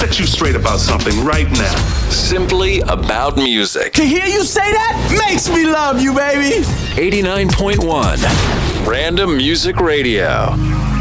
set you straight about something right now. Simply about music. To hear you say that makes me love you, baby. 89.1 Random Music Radio.